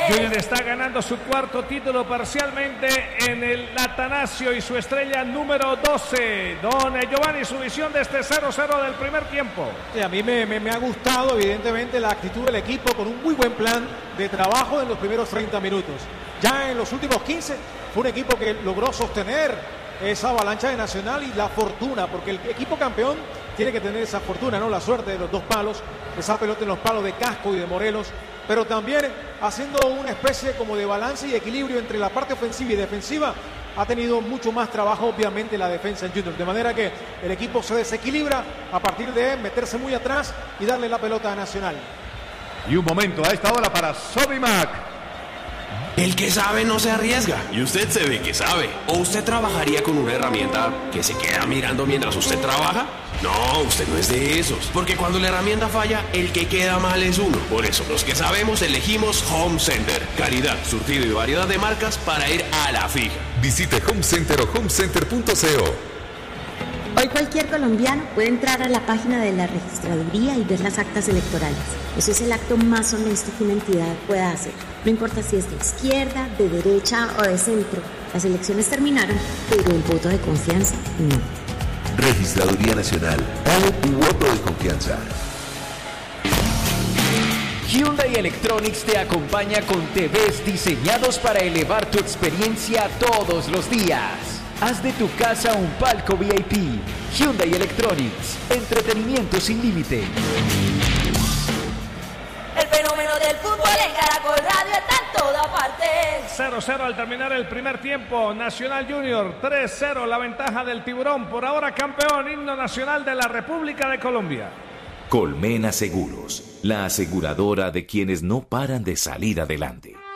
Junior está ganando su cuarto título parcialmente en el Atanasio y su estrella número 12. Don Giovanni, su visión de este 0-0 del primer tiempo. Sí, a mí me ha gustado evidentemente la actitud del equipo con un muy buen plan de trabajo en los primeros 30 minutos. Ya en los últimos 15 fue un equipo que logró sostener esa avalancha de Nacional y la fortuna, porque el equipo campeón tiene que tener esa fortuna, ¿no? La suerte de los dos palos, esa pelota en los palos de Casco y de Morelos, pero también haciendo una especie como de balance y equilibrio entre la parte ofensiva y defensiva. Ha tenido mucho más trabajo obviamente la defensa en Junior, de manera que el equipo se desequilibra a partir de meterse muy atrás y darle la pelota a Nacional. Y un momento a esta hora para Sobimac. El que sabe no se arriesga, y usted se ve que sabe. ¿O usted trabajaría con una herramienta que se queda mirando mientras usted trabaja? No, usted no es de esos, porque cuando la herramienta falla, el que queda mal es uno. Por eso, los que sabemos elegimos Home Center. Calidad, surtido y variedad de marcas para ir a la fija. Visite Home Center o homecenter.co. Hoy cualquier colombiano puede entrar a la página de la registraduría y ver las actas electorales. Eso es el acto más honesto que una entidad pueda hacer. No importa si es de izquierda, de derecha o de centro. Las elecciones terminaron, pero el voto de confianza no. Registraduría Nacional, tu voto de confianza. Hyundai Electronics te acompaña con TVs diseñados para elevar tu experiencia todos los días. Haz de tu casa un palco VIP. Hyundai Electronics, entretenimiento sin límite. El fenómeno del fútbol en Caracol Radio está en toda parte. 0-0 al terminar el primer tiempo. Nacional Junior 3-0, la ventaja del Tiburón. Por ahora campeón, himno nacional de la República de Colombia. Colmena Seguros, la aseguradora de quienes no paran de salir adelante.